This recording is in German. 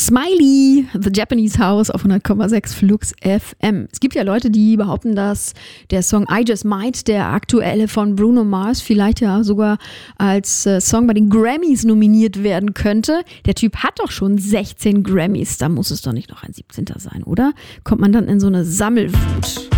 Smiley, The Japanese House auf 100,6 Flux FM. Es gibt ja Leute, die behaupten, dass der Song I Just Might, der aktuelle von Bruno Mars, vielleicht ja sogar als Song bei den Grammys nominiert werden könnte. Der Typ hat doch schon 16 Grammys, da muss es doch nicht noch ein 17. sein, oder? Kommt man dann in so eine Sammelwut?